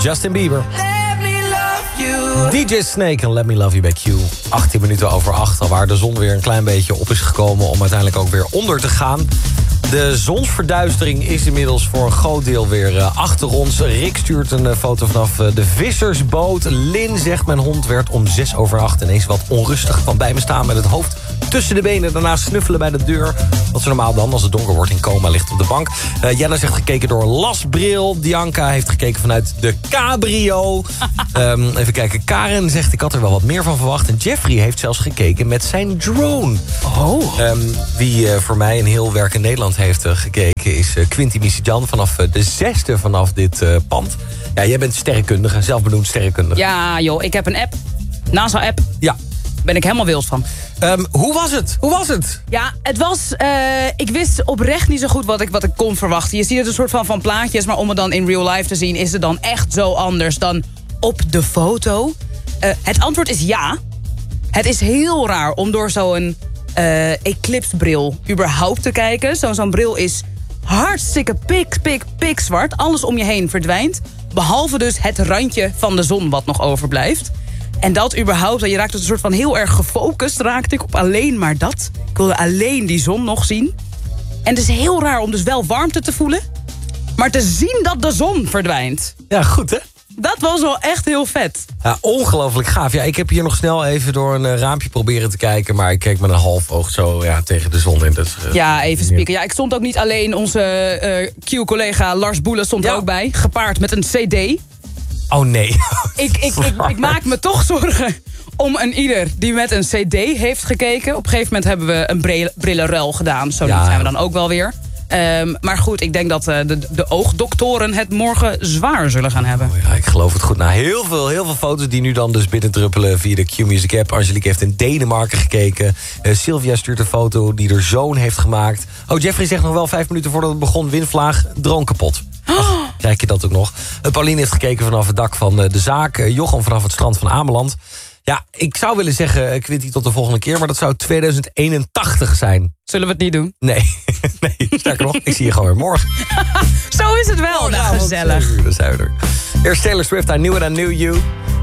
Justin Bieber. DJ Snake en Let Me Love You bij Q. 18 minuten over 8, al waar de zon weer een klein beetje op is gekomen... om uiteindelijk ook weer onder te gaan. De zonsverduistering is inmiddels voor een groot deel weer achter ons. Rick stuurt een foto vanaf de vissersboot. Lin zegt, mijn hond werd om 6:06 ineens wat onrustig. Kwam bij me staan met het hoofd tussen de benen. Daarna snuffelen bij de deur. Wat ze normaal dan, als het donker wordt, in coma ligt op de bank. Jenna zegt gekeken door een lasbril. Dianka heeft gekeken vanuit de cabrio. Even kijken, Karen zegt, ik had er wel wat meer van verwacht. En Jeffrey heeft zelfs gekeken met zijn drone. Wie voor mij een heel werk in Nederland heeft gekeken... is Quinty Misidjan vanaf de 6e vanaf dit pand. Ja, jij bent sterrenkundige, zelfbenoemd sterrenkundige. Ja, joh, ik heb een app. NASA-app. Ja. Ben ik helemaal wild van. Hoe was het? Ja, het was... ik wist oprecht niet zo goed wat ik kon verwachten. Je ziet het een soort van plaatjes... maar om het dan in real life te zien... is het dan echt zo anders dan op de foto? Het antwoord is ja. Het is heel raar om door zo'n eclipsebril überhaupt te kijken. Zo'n bril is hartstikke pikzwart. Alles om je heen verdwijnt. Behalve dus het randje van de zon wat nog overblijft. En dat überhaupt, je raakt dus een soort van heel erg gefocust... raakte ik op alleen maar dat. Ik wilde alleen die zon nog zien. En het is heel raar om dus wel warmte te voelen... maar te zien dat de zon verdwijnt. Ja, goed hè? Dat was wel echt heel vet. Ja, ongelooflijk gaaf. Ja, ik heb hier nog snel even door een raampje proberen te kijken... maar ik keek met een half oog zo tegen de zon in. Dus, ja, even spieken. Ja, ik stond ook niet alleen. Onze Q-collega Lars Boelen stond er ook bij. Gepaard met een cd. Oh nee. Ik maak me toch zorgen om een ieder die met een cd heeft gekeken. Op een gegeven moment hebben we een brillenruil gedaan. Zo zijn we dan ook wel weer. Maar goed, ik denk dat de oogdoktoren het morgen zwaar zullen gaan hebben. Oh ja, ik geloof het goed. Nou, heel veel foto's die nu dan dus binnendruppelen via de Q-Music app. Angelique heeft in Denemarken gekeken. Sylvia stuurt een foto die haar zoon heeft gemaakt. Oh, Jeffrey zegt nog wel 5 minuten voordat het begon... windvlaag, drone kapot. Krijg je dat ook nog. Pauline heeft gekeken vanaf het dak van de zaak. Jochem vanaf het strand van Ameland. Ja, ik zou willen zeggen, Quinty, tot de volgende keer... maar dat zou 2081 zijn. Zullen we het niet doen? Nee, sterker nog, ik zie je gewoon weer morgen. Zo is het wel, gezellig. Dan zijn we er. Eerst Taylor Swift, I Knew It, I Knew You.